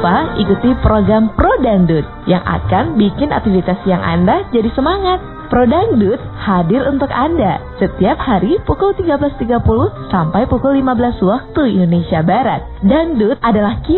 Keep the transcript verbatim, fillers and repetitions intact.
lupa ikuti program Pro Dangdut yang akan bikin aktivitas siang Anda jadi semangat. Pro Dangdut hadir untuk Anda setiap hari pukul tiga belas tiga puluh sampai pukul lima belas waktu Indonesia Barat. Dangdut adalah